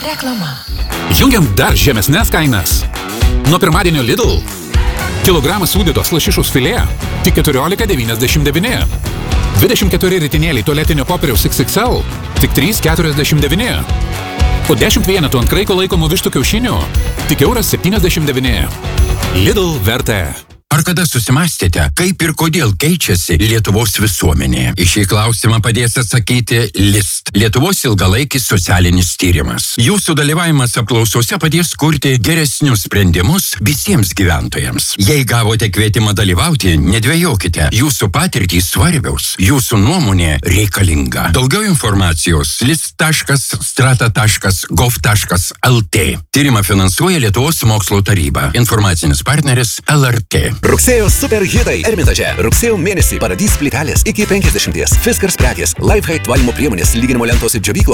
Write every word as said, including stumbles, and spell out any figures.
Reklama. Jungiam dar žemesnės kainas. Nuo pirmadienio Lidl. Kilogramas sūdytos lašišos filė tik keturiolika devyniasdešimt devyni. dvidešimt keturi ritinėliai tualetinio popieriaus iks iks el tik trys keturiasdešimt devyni. Po dešimt vienetų ant kraiko laikomų vištų kiaušinių tik euras septyniasdešimt devyni. Lidl vertė. Ar kada susimastėte, kaip ir kodėl keičiasi Lietuvos visuomenė? Į šį klausimą padės atsakyti List, Lietuvos ilgalaikis socialinis tyrimas. Jūsų dalyvavimas apklausose padės kurti geresnius sprendimus visiems gyventojams. Jei gavote kvietimą dalyvauti, nedvejokite. Jūsų patirtys svarbiaus, jūsų nuomonė reikalinga. Daugiau informacijos list taškas strata taškas gov taškas lt. Tyrimą finansuoja Lietuvos mokslo taryba. Informacinis partneris el er tė. Rugsėjo superhitai Ermitaže. Rugsėjo mėnesį Paradis plytelės iki penkiasdešimties. Fiskars prekės, Lifehide valymo priemonės, lyginimo lentos ir džiovyklos.